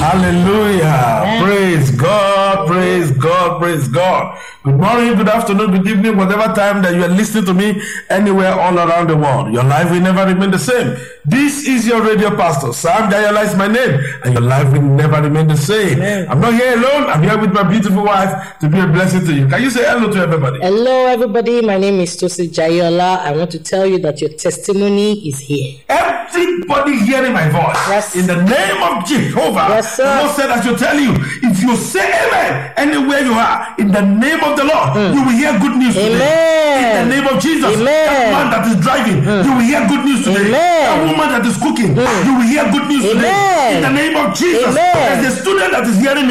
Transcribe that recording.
Hallelujah. Amen. Praise God. Praise God. Praise God. Good morning, good afternoon, good evening, whatever time that you are listening to me, anywhere all around the world. Your life will never remain the same. This is your radio pastor. Sam Jayola is my name, and your life will never remain the same. Amen. I'm not here alone. I'm here with my beautiful wife to be a blessing to you. Can you say hello to everybody? Hello, everybody. My name is Tosi Jayola. I want to tell you that your testimony is here. Everybody hearing my voice, Yes. in the name of Jehovah, Yes, sir. the Lord said I should tell you, if you say amen anywhere you are, in the name of the Lord, you will hear good news today. Amen. In the name of Jesus, Amen. that man that is driving, you will hear good news today. Amen. That woman that is cooking, you will hear good news today. Amen. In the name of Jesus, Amen. there's a student that is hearing me.